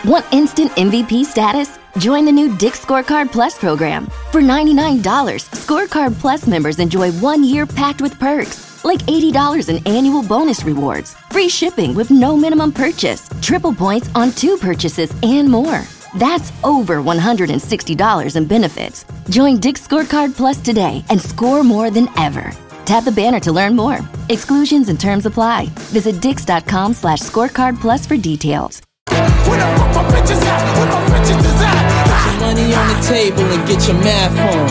Want instant MVP status? Join the new Dick's Scorecard Plus program. For $99, Scorecard Plus members enjoy 1 year packed with perks, like $80 in annual bonus rewards, free shipping with no minimum purchase, triple points on 2 purchases, and more. That's over $160 in benefits. Join Dick's Scorecard Plus today and score more than ever. Tap the banner to learn more. Exclusions and terms apply. Visit dix.com/scorecard plus for details. When I put my bitches out, when my bitches is out. Put your money on the table and get your math on.